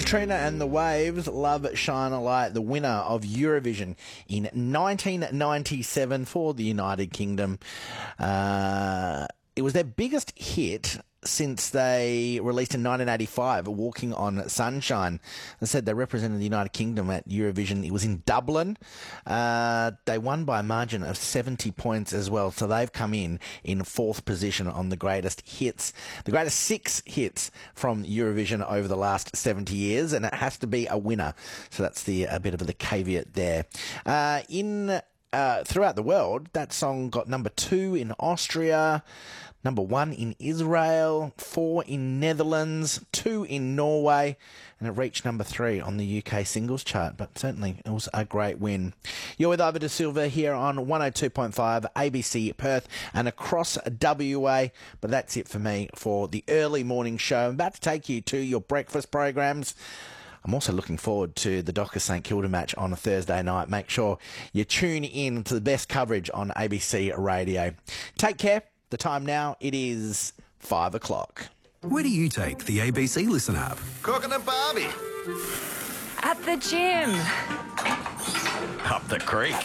Katrina and the Waves, Love Shine a Light, the winner of Eurovision in 1997 for the United Kingdom. It was their biggest hit since they released in 1985, Walking on Sunshine. They said they represented the United Kingdom at Eurovision. It was in Dublin. They won by a margin of 70 points as well, so they've come in fourth position on the greatest hits, the greatest 6 hits from Eurovision over the last 70 years, and it has to be a winner. So that's a bit of the caveat there. Throughout the world, that song got number 2 in Austria, number 1 in Israel, 4 in Netherlands, 2 in Norway, and it reached number 3 on the UK singles chart. But certainly it was a great win. You're with Ivor De Silva here on 102.5 ABC Perth and across WA. But that's it for me for the early morning show. I'm about to take you to your breakfast programs. I'm also looking forward to the Dockers St Kilda match on a Thursday night. Make sure you tune in to the best coverage on ABC Radio. Take care. The time now, it is 5 o'clock. Where do you take the ABC Listen app? Cooking a barbie. At the gym. Up the creek.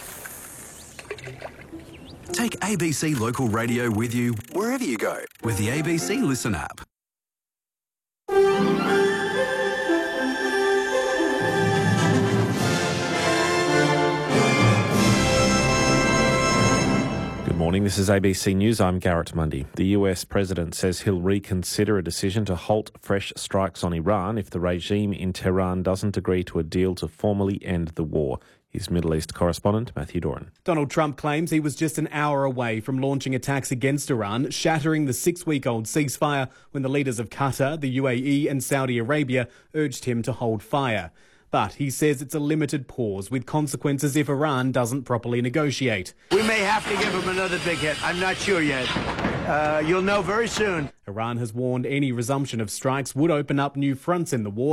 Take ABC Local Radio with you wherever you go with the ABC Listen app. Good morning, this is ABC News. I'm Garrett Mundy. The US president says he'll reconsider a decision to halt fresh strikes on Iran if the regime in Tehran doesn't agree to a deal to formally end the war. Here's Middle East correspondent Matthew Doran. Donald Trump claims he was just an hour away from launching attacks against Iran, shattering the 6-week-old ceasefire when the leaders of Qatar, the UAE and Saudi Arabia urged him to hold fire. But he says it's a limited pause with consequences if Iran doesn't properly negotiate. We may have to give him another big hit. I'm not sure yet. You'll know very soon. Iran has warned any resumption of strikes would open up new fronts in the war.